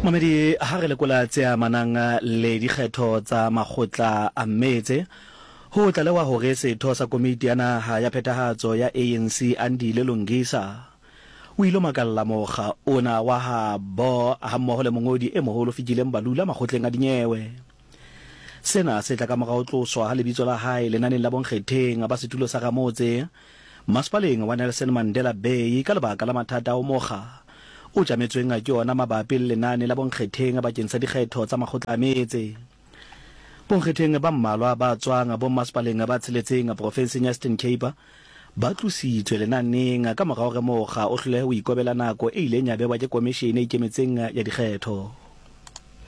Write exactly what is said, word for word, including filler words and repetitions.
Mamedi ha re lekola tse amanang le dikgetho tsa makgotla a mmetse ho tlalewa hore setho sa komiti ya naha ya phethahatso ya A N C Andile Lungisa o ile makalla mokga ona wa ha bo ha mmoho le mongodi e moholo Fikileng Balula makgotleng a dinyewe. Sena se tla ka morao tloswa ha lebitso la hae lenaneng la bonkgetheng ba setulo sa Ramotse Masipaleng wa Nelson Mandela Bay ka lebaka la mathata o mokga o jametsweng a ke yona mabapi le lenane la bonkgetheng bakeng sa dikgetho tsa makgotla a metse. Bonkgetheng ba mmalwa ba tswang bo Masipaleng ba tsheletseng a provinseng ya Eastern Cape ba tlositswe lenaneng ka morao re mokga o hloleha ho ikobela nako e ileng ya bewa ke komishene e ikemetseng ya dikgetho.